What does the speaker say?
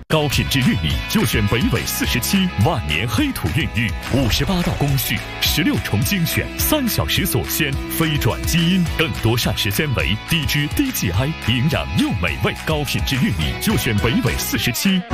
高品质玉米就选北纬47万年黑土孕育，58道工序，16重精选，3小时锁鲜，非转基因，更多膳食纤维，低脂低 GI， 营养又美味。高品质玉米就选北纬47。